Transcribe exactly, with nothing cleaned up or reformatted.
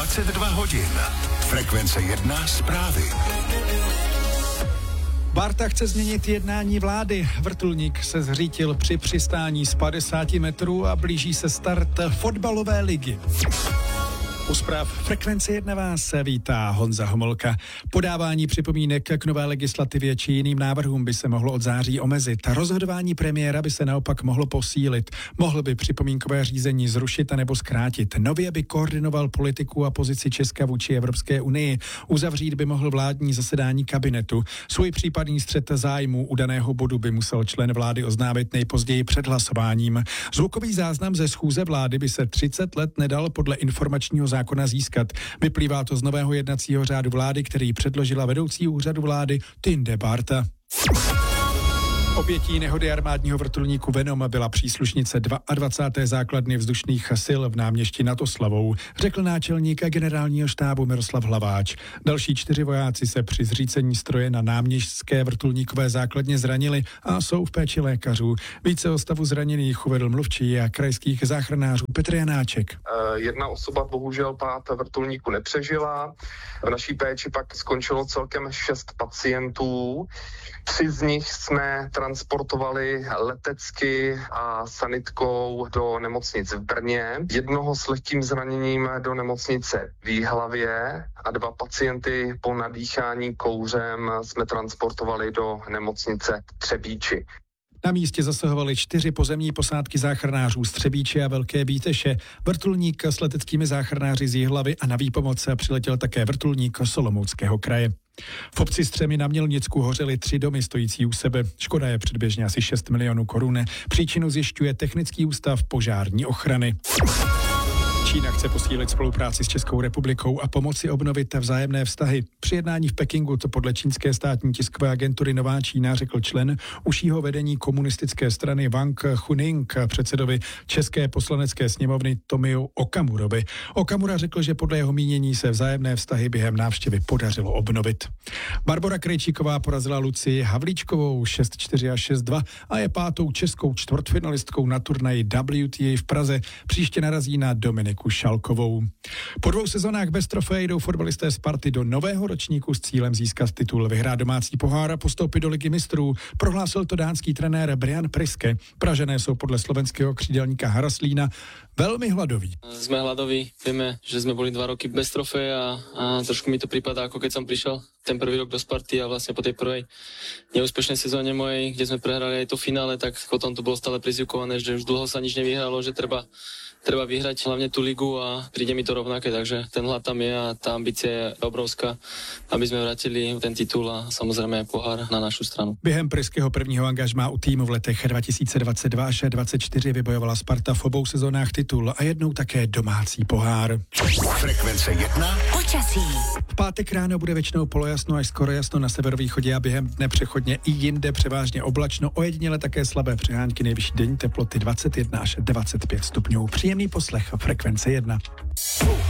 dvacet dva hodin. Frekvence jedna zprávy. Bárta chce změnit jednání vlády. Vrtulník se zřítil při přistání z padesáti metrů a blíží se start fotbalové ligy. U zpráv Frekvence jedna vás vítá Honza Homolka. Podávání připomínek k nové legislativě či jiným návrhům by se mohlo od září omezit. Rozhodování premiéra by se naopak mohlo posílit. Mohl by připomínkové řízení zrušit a nebo zkrátit. Nově by koordinoval politiku a pozici Česka vůči Evropské unii. Uzavřít by mohl vládní zasedání kabinetu. Svůj případný střet zájmů u daného bodu by musel člen vlády oznámit nejpozději před hlasováním. Zvukový záznam ze schůze vlády by se třicet let nedal podle informačního zákona získat. Vyplývá to z nového jednacího řádu vlády, který předložila vedoucí úřadu vlády Tinde Bárta. Obětí nehody armádního vrtulníku Venom byla příslušnice dvacáté druhé základny vzdušných sil v Náměšti nad Oslavou, řekl náčelník generálního štábu Miroslav Hlaváč. Další čtyři vojáci se při zřícení stroje na náměstské vrtulníkové základně zranili a jsou v péči lékařů. Více o stavu zraněných uvedl mluvčí a krajských záchranářů Petr Janáček. Jedna osoba bohužel pád vrtulníku nepřežila. V naší péči pak skončilo celkem šest pacientů. Tři z nich jsme transportovali letecky a sanitkou do nemocnic v Brně, jednoho s lehkým zraněním do nemocnice v Jihlavě a dva pacienty po nadýchání kouřem jsme transportovali do nemocnice v Třebíči. Na místě zasahovaly čtyři pozemní posádky záchranářů z Třebíče a Velké Bíteše, vrtulník s leteckými záchranáři z Jihlavy a na výpomoc přiletěl také vrtulník z Olomouckého kraje. V obci Střemy na Mělnicku hořely tři domy stojící u sebe. Škoda je předběžně asi šest milionů korun. Příčinu zjišťuje Technický ústav požární ochrany. Čína chce posílit spolupráci s Českou republikou a pomoci obnovit vzájemné vztahy. Při jednání v Pekingu to podle čínské státní tiskové agentury Nová Čína řekl člen užšího vedení komunistické strany Wang Chuning předsedovi České poslanecké sněmovny Tomiu Okamurovi. Okamura řekl, že podle jeho mínění se vzájemné vztahy během návštěvy podařilo obnovit. Barbora Krejčíková porazila Lucii Havlíčkovou šest čtyři a šest dva a je pátou českou čtvrtfinalistkou na turnaji W T A v Praze. Příště narazí na Dominiku Šalkovou. Po dvou sezónách bez trofeje jdou fotbalisté Sparty do nového ročníku s cílem získat titul, vyhrát domácí pohár a postoupit do Ligy mistrů. Prohlásil to dánský trenér Brian Priske. Pražané jsou podle slovenského křídelníka Haraslína velmi hladoví. Sme hladoví, vieme, že sme boli dva roky bez trofeje a, a trošku mi to prípada, ako keď som prišiel ten prvý rok do Sparty a vlastne po tej prvej neúspešnej sezóne mojej, kde sme prehrali aj to finále, tak potom to bolo stále prizvukované, že už dlho sa nič nevyhralo, že treba Treba vyhrať hlavne tú ligu a príde mi to rovnaké, takže ten hlad tam je a tá ambícia je obrovská, aby sme vrátili ten titul a samozrejme aj pohár na našu stranu. Během Priského prvního angažmá u týmu v letech dva tisíce dvacet dva až dvacet čtyři vybojovala Sparta v obou sezónách titul a jednou také domácí pohár. Frekvence jedna. Počasí. V pátek ráno bude většinou polojasno až skoro jasno na severovýchodě a během dne přechodně i jinde převážně oblačno, ojediněle také slabé přehánky, nejvyšší denní teploty dvacet jedna až dvacet pět stupňů. Příjemný poslech Frekvence jedna.